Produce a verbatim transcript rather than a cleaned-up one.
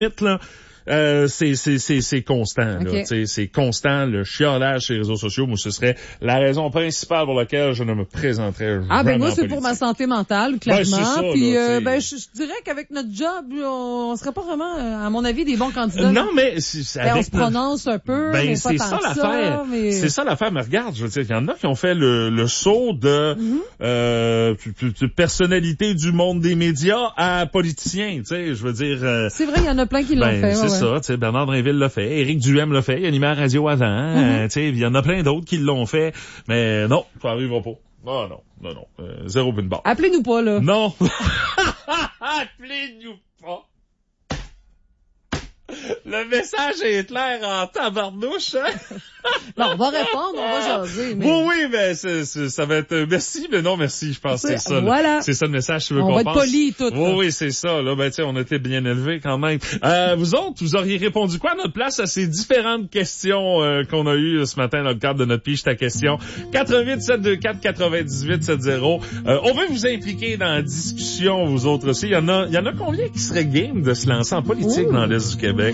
là, euh, c'est, c'est, c'est, c'est constant, okay. là. T'sais, c'est constant, le chiolage sur les réseaux sociaux. Moi, ce serait la raison principale pour laquelle je ne me présenterais jamais Ah, ben, moi, c'est en pour ma santé mentale, clairement. Ben, c'est ça, puis, là, euh, ben, je, je dirais qu'avec notre job, on, on serait pas vraiment, à mon avis, des bons candidats. Non, mais, c'est, ben, avec on se prononce un peu, ben, mais c'est pas ça tant l'affaire. Ça, mais... C'est ça l'affaire. Mais regarde, je veux dire, il y en a qui ont fait le, le saut de, mm-hmm. euh, de personnalité du monde des médias à politicien, tu sais, je veux dire. Euh, c'est vrai, il y en a plein qui l'ont ben, fait. C'est ouais, ça, ouais. tu sais, Bernard Drinville l'a fait, Éric Duhem l'a fait, il animait à la radio avant, mm-hmm. euh, tu sais, il y en a plein d'autres qui l'ont fait, mais non, ça arrivera pas. Non, non, non, non, euh, zéro bin bar. Appelez-nous pas, là. Non. Appelez-nous pas. Le message est clair en tabarnouche, hein? Non, on va répondre, on va jaser. Mais... Oui, oui, mais c'est, c'est, ça va être merci, mais non merci, je pense que c'est ça. Voilà. Là. C'est ça le message que tu veux on qu'on va pense. être poli tout. Oui, oui, c'est ça. Là, ben tu sais, on était bien élevés quand même. Euh, vous autres, vous auriez répondu quoi à notre place à ces différentes questions euh, qu'on a eues ce matin dans le cadre de notre Pige ta question? quatre un huit sept deux quatre neuf huit sept zéro. Euh, on veut vous impliquer dans la discussion, vous autres aussi. Il y en a, il y en a combien qui seraient game de se lancer en politique Ouh. Dans l'Est du Québec?